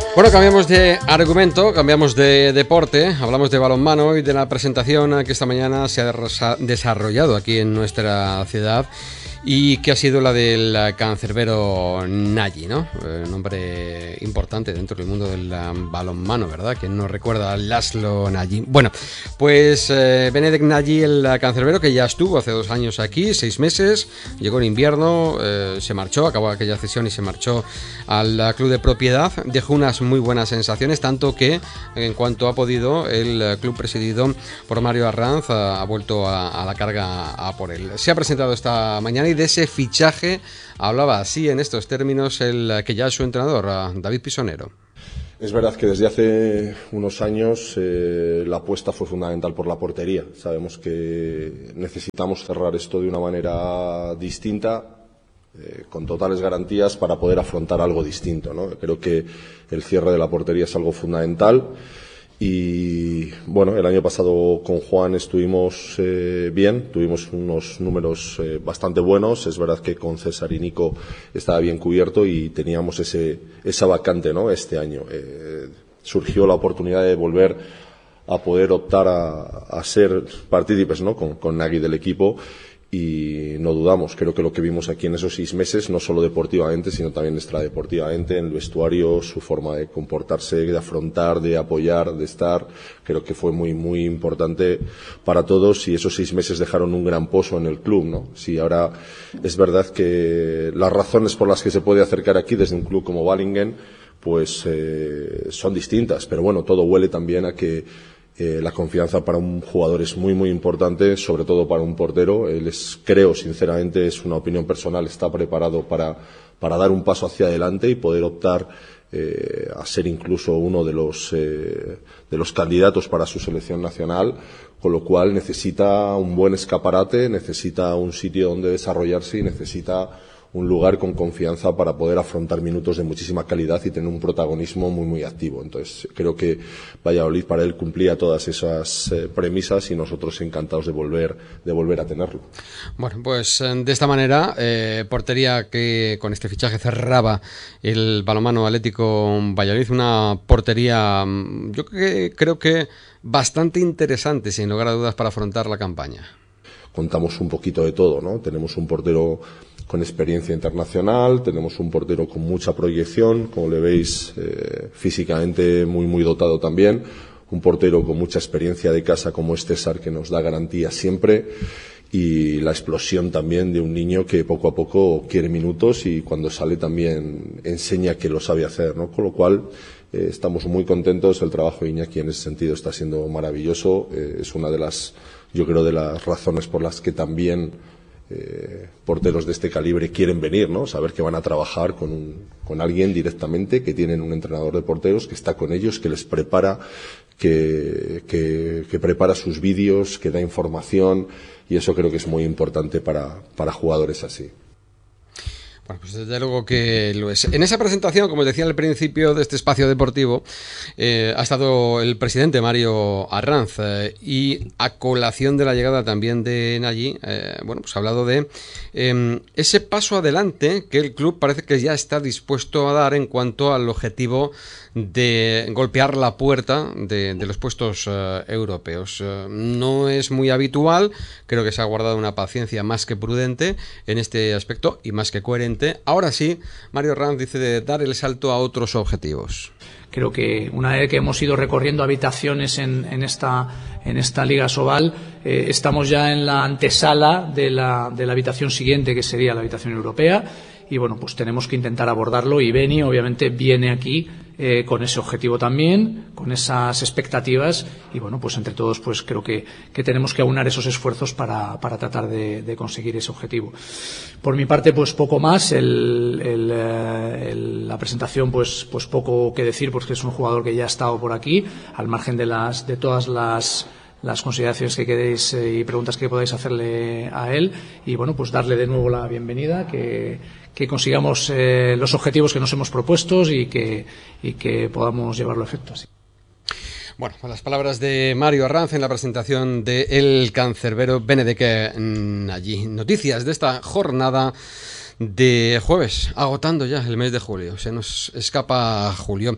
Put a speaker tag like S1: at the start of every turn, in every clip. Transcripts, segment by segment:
S1: Bueno, cambiamos de argumento, cambiamos de deporte, hablamos de balonmano y de la presentación que esta mañana se ha desarrollado aquí en nuestra ciudad y que ha sido la del cancerbero Nagy, ¿no? Nombre importante dentro del mundo del balonmano, ¿verdad? Que nos recuerda a Laszlo Nagy. Bueno, pues Benedek Nagy, el cancerbero, que ya estuvo hace 2 años aquí, 6 meses, llegó en invierno, se marchó, acabó aquella cesión y se marchó al club de propiedad, dejó unas muy buenas sensaciones, tanto que en cuanto ha podido, el club presidido por Mario Arranz ha vuelto a la carga a por él. Se ha presentado esta mañana y de ese fichaje hablaba así en estos términos el que ya es su entrenador, David Pisonero.
S2: Es verdad que desde hace unos años la apuesta fue fundamental por la portería. Sabemos que necesitamos cerrar esto de una manera distinta, con totales garantías para poder afrontar algo distinto, ¿no? Creo que el cierre de la portería es algo fundamental. Y bueno, el año pasado con Juan estuvimos bien, tuvimos unos números bastante buenos. Es verdad que con César y Nico estaba bien cubierto y teníamos esa vacante, ¿no? Este año surgió la oportunidad de volver a poder optar a ser partícipes, ¿no? con Nagy del equipo. Y no dudamos, creo que lo que vimos aquí en esos 6 meses, no solo deportivamente, sino también extradeportivamente, en el vestuario, su forma de comportarse, de afrontar, de apoyar, de estar, creo que fue muy, muy importante para todos y esos 6 meses dejaron un gran pozo en el club, ¿no? Sí, ahora es verdad que las razones por las que se puede acercar aquí desde un club como Balingen, pues son distintas, pero bueno, todo huele también a que la confianza para un jugador es muy, muy importante, sobre todo para un portero. Él creo, sinceramente, es una opinión personal, está preparado para dar un paso hacia adelante y poder optar a ser incluso uno de los candidatos para su selección nacional, con lo cual necesita un buen escaparate, necesita un sitio donde desarrollarse y necesita un lugar con confianza para poder afrontar minutos de muchísima calidad y tener un protagonismo muy, muy activo. Entonces, creo que Valladolid para él cumplía todas esas premisas y nosotros encantados de volver a tenerlo.
S1: Bueno, pues de esta manera, portería que con este fichaje cerraba el balonmano Atlético Valladolid, una portería, yo creo que bastante interesante, sin lugar a dudas, para afrontar la campaña.
S2: Contamos un poquito de todo, ¿no? Tenemos un portero con experiencia internacional, tenemos un portero con mucha proyección, como le veis, físicamente muy, muy dotado también, un portero con mucha experiencia de casa como es César, que nos da garantía siempre, y la explosión también de un niño que poco a poco quiere minutos y cuando sale también enseña que lo sabe hacer, ¿no? Con lo cual estamos muy contentos, el trabajo de Iñaki en ese sentido está siendo maravilloso, es una de las, yo creo, de las razones por las que también porteros de este calibre quieren venir, ¿no? Saber que van a trabajar con alguien directamente, que tienen un entrenador de porteros que está con ellos, que les prepara, que prepara sus vídeos, que da información, y eso creo que es muy importante para jugadores así.
S1: Bueno, pues desde luego que lo es. En esa presentación, como os decía al principio de este espacio deportivo, ha estado el presidente Mario Arranz y a colación de la llegada también de Nagy, bueno, pues ha hablado de ese paso adelante que el club parece que ya está dispuesto a dar en cuanto al objetivo de golpear la puerta de los puestos europeos. No es muy habitual, creo que se ha guardado una paciencia más que prudente en este aspecto y más que coherente. Ahora sí, Mario Arranz dice de dar el salto a otros objetivos.
S3: Creo que una vez que hemos ido recorriendo habitaciones en esta Liga Sobal, estamos ya en la antesala de la habitación siguiente, que sería la habitación europea. Y bueno, pues tenemos que intentar abordarlo y Beni obviamente viene aquí con ese objetivo también, con esas expectativas y bueno, pues entre todos pues creo que tenemos que aunar esos esfuerzos para tratar de conseguir ese objetivo. Por mi parte pues poco más, la presentación pues poco que decir porque es un jugador que ya ha estado por aquí, al margen de todas las consideraciones que queréis y preguntas que podáis hacerle a él y bueno, pues darle de nuevo la bienvenida, que consigamos los objetivos que nos hemos propuesto y que podamos llevarlo a efecto así.
S1: Bueno, pues las palabras de Mario Arranz en la presentación de el cancerbero Benedek Nagy. Noticias de esta jornada de jueves, agotando ya el mes de julio, se nos escapa julio.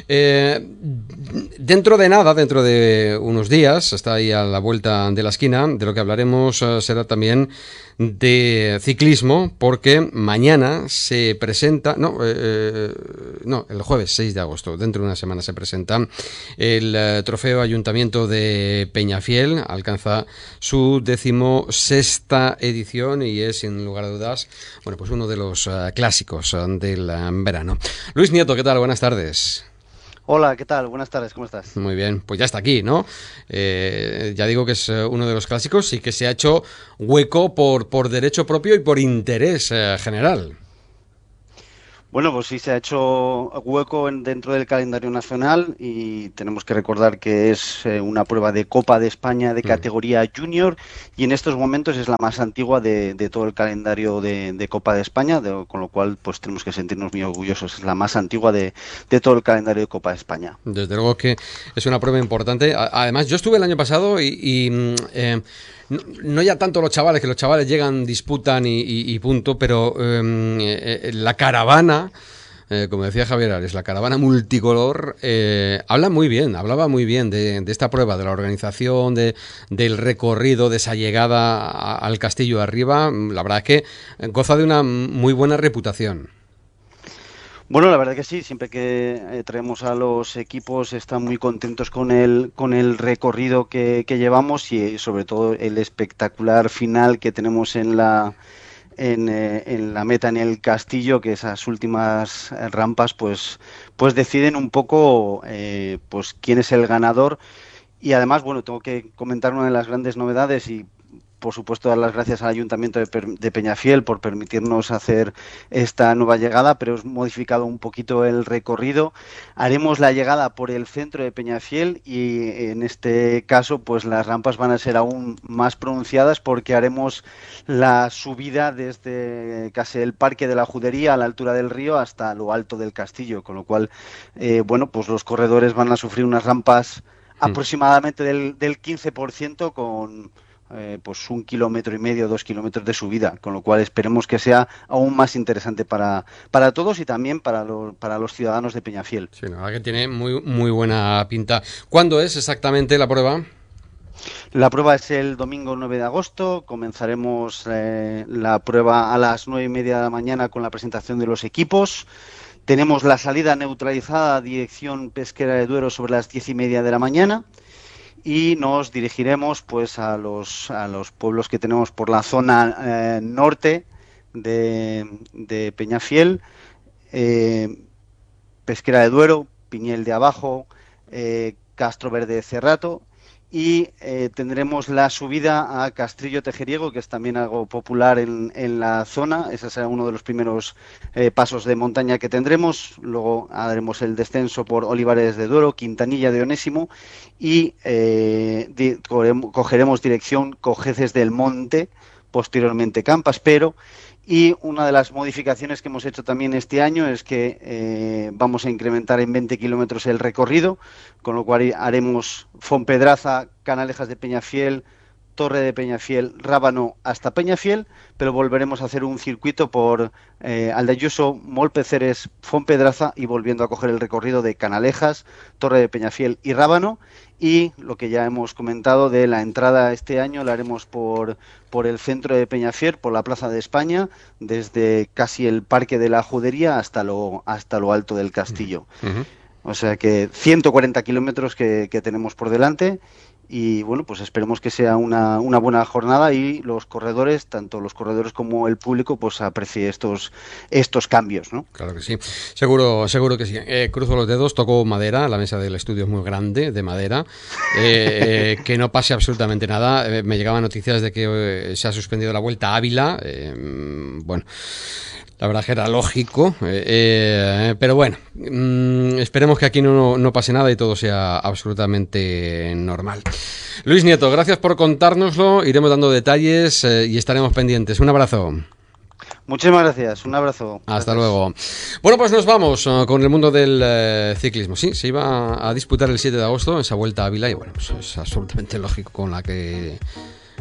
S1: Dentro de unos días, está ahí a la vuelta de la esquina, de lo que hablaremos será también de ciclismo, porque mañana se presenta, el jueves 6 de agosto, dentro de una semana se presenta el trofeo Ayuntamiento de Peñafiel, alcanza su 16ª edición y es, sin lugar a dudas, bueno, pues uno de los clásicos del verano. Luis Nieto, ¿qué tal? Buenas tardes.
S4: Hola, ¿qué tal? Buenas tardes, ¿cómo estás?
S1: Muy bien, pues ya está aquí, ¿no? Ya digo que es uno de los clásicos y que se ha hecho hueco por derecho propio y por interés general.
S4: Bueno, pues sí, se ha hecho hueco dentro del calendario nacional y tenemos que recordar que es una prueba de Copa de España de categoría junior y en estos momentos es la más antigua de todo el calendario de Copa de España, con lo cual pues tenemos que sentirnos muy orgullosos. Es la más antigua de todo el calendario de Copa de España.
S1: Desde luego que es una prueba importante. Además, yo estuve el año pasado no ya tanto los chavales, que los chavales llegan, disputan y punto, pero la caravana, como decía Javier Ares, la caravana multicolor, hablaba muy bien de esta prueba, de la organización, del recorrido, de esa llegada al castillo arriba. La verdad es que goza de una muy buena reputación.
S4: Bueno, la verdad que sí, siempre que traemos a los equipos están muy contentos con el recorrido que llevamos y sobre todo el espectacular final que tenemos en la meta, en el castillo, que esas últimas rampas pues deciden un poco pues quién es el ganador. Y además, bueno, tengo que comentar una de las grandes novedades y por supuesto dar las gracias al Ayuntamiento de Peñafiel por permitirnos hacer esta nueva llegada, pero hemos modificado un poquito el recorrido. Haremos la llegada por el centro de Peñafiel y en este caso pues las rampas van a ser aún más pronunciadas porque haremos la subida desde casi el Parque de la Judería a la altura del río hasta lo alto del castillo, con lo cual bueno, pues los corredores van a sufrir unas rampas aproximadamente del 15% con pues 1,5 kilómetros, 2 kilómetros de subida, con lo cual esperemos que sea aún más interesante para todos y también para los ciudadanos de Peñafiel.
S1: Sí, la verdad que tiene muy buena pinta. ¿Cuándo es exactamente la prueba?
S4: La prueba es el domingo 9 de agosto, comenzaremos la prueba a las 9:30 de la mañana con la presentación de los equipos. Tenemos la salida neutralizada dirección Pesquera de Duero sobre las 10:30 de la mañana. Y nos dirigiremos pues a los pueblos que tenemos por la zona norte de Peñafiel, Pesquera de Duero, Piñel de Abajo, Castro Verde de Cerrato y tendremos la subida a Castrillo Tejeriego, que es también algo popular en la zona. Ese será uno de los primeros pasos de montaña que tendremos. Luego haremos el descenso por Olivares de Duero, Quintanilla de Onésimo y cogeremos dirección Cojeces del Monte, posteriormente Campas, y una de las modificaciones que hemos hecho también este año es que vamos a incrementar en 20 kilómetros el recorrido, con lo cual haremos Fonpedraza, Canalejas de Peñafiel, Torre de Peñafiel, Rábano hasta Peñafiel, pero volveremos a hacer un circuito por Aldayuso, Molpeceres, Fonpedraza y volviendo a coger el recorrido de Canalejas, Torre de Peñafiel y Rábano. Y lo que ya hemos comentado de la entrada este año la haremos por el centro de Peñafiel, por la Plaza de España, desde casi el Parque de la Judería hasta lo alto del castillo. O sea que 140 kilómetros que tenemos por delante. Y bueno, pues esperemos que sea una buena jornada y los corredores, tanto los corredores como el público, pues aprecie estos cambios, ¿no?
S1: Claro que sí, seguro que sí. Cruzo los dedos, toco madera, la mesa del estudio es muy grande, de madera, que no pase absolutamente nada. Me llegaban noticias de que se ha suspendido la Vuelta a Ávila, bueno... La verdad que era lógico, pero bueno, esperemos que aquí no pase nada y todo sea absolutamente normal. Luis Nieto, gracias por contárnoslo, iremos dando detalles y estaremos pendientes. Un abrazo.
S4: Muchísimas gracias, un abrazo.
S1: Hasta luego. Bueno, pues nos vamos con el mundo del ciclismo. Sí, se iba a disputar el 7 de agosto esa Vuelta a Ávila y bueno, pues es absolutamente lógico con la que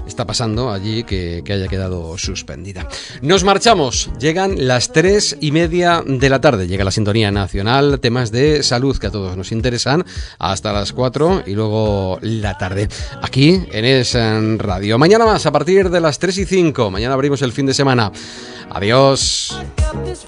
S1: está pasando allí que haya quedado suspendida. Nos marchamos, llegan las 3:30 de la tarde, llega la sintonía nacional, temas de salud que a todos nos interesan, hasta las 4 y luego la tarde, aquí en Es Radio. Mañana más, a partir de las 3:05, mañana abrimos el fin de semana. Adiós.